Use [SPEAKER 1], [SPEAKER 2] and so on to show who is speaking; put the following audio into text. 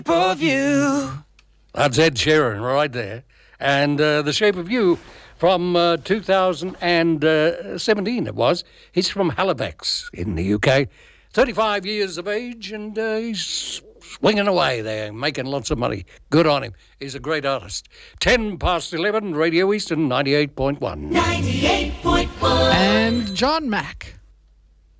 [SPEAKER 1] Of you. That's Ed Sheeran right there. And The Shape of You from 2017 it was. He's from Halifax in the UK. 35 years of age and he's swinging away there, making lots of money. Good on him. He's a great artist. 10 past 11, Radio Eastern 98.1.
[SPEAKER 2] 98.1.
[SPEAKER 3] And John Mack.